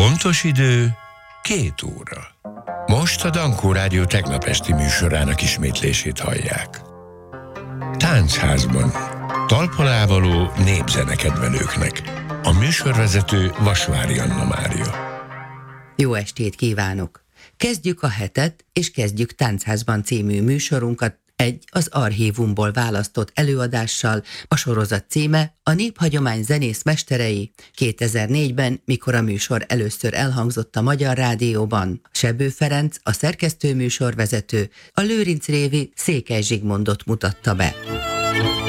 Pontos idő 2 óra. Most a Dankó Rádió tegnap esti műsorának ismétlését hallják. Táncházban. Talpalávaló népzenekedvelőknek. A műsorvezető Vasvári Anna Mária. Jó estét kívánok! Kezdjük a hetet, és kezdjük Táncházban című műsorunkat az archívumból választott előadással. A sorozat címe a Néphagyomány zenész mesterei. 2004-ben, mikor a műsor először elhangzott a Magyar Rádióban, Sebő Ferenc, a szerkesztő műsorvezető, a Lőrincrévi Székely Zsigmondot mutatta be.